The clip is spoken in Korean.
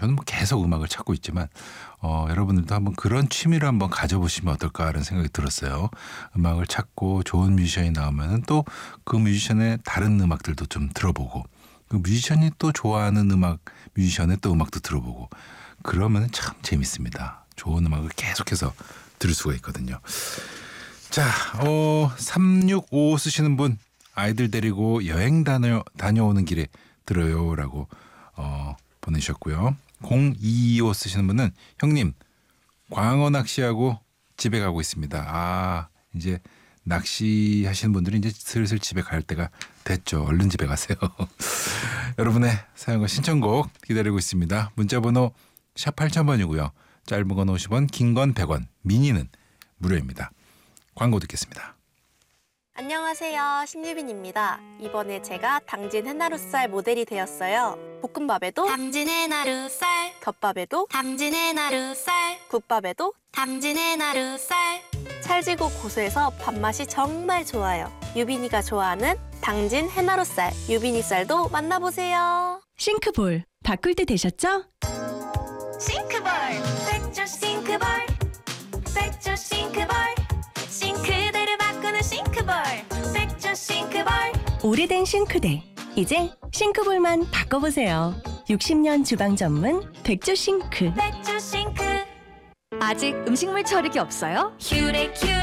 저는 뭐 계속 음악을 찾고 있지만 여러분들도 한번 그런 취미를 한번 가져보시면 어떨까라는 생각이 들었어요. 음악을 찾고 좋은 뮤지션이 나오면은 또 그 뮤지션의 다른 음악들도 좀 들어보고 그 뮤지션이 또 좋아하는 음악, 뮤지션의 또 음악도 들어보고 그러면 참 재밌습니다. 좋은 음악을 계속해서 들을 수가 있거든요. 자, 3655 쓰시는 분 아이들 데리고 여행 다녀오는 길에 들어요라고 보내주셨고요. 0225 쓰시는 분은 형님 광어 낚시하고 집에 가고 있습니다. 이제 낚시하시는 분들이 이제 슬슬 집에 갈 때가 됐죠. 얼른 집에 가세요. 여러분의 사연과 신청곡 기다리고 있습니다. 문자번호 샵 8000번이고요. 짧은 건 50원, 긴 건 100원, 미니는 무료입니다. 광고 듣겠습니다. 안녕하세요. 신유빈입니다. 이번에 제가 당진 해나루살 모델이 되었어요. 볶음밥에도 당진 해나루살, 덮밥에도 당진 해나루살, 국밥에도 당진 해나루살. 찰지고 고소해서 밥맛이 정말 좋아요. 유빈이가 좋아하는 당진 해나루살, 유빈이 쌀도 만나보세요. 싱크볼 바꿀 때 되셨죠? 싱크볼, 백조 싱크볼, 백조 싱크볼, 싱크대를 바꾸는 싱크볼, 백조 싱크볼. 오래된 싱크대 이제 싱크볼만 바꿔보세요. 60년 주방 전문 백조 싱크. 백조 싱크. 아직 음식물 처리기 없어요? 큐렉 큐렉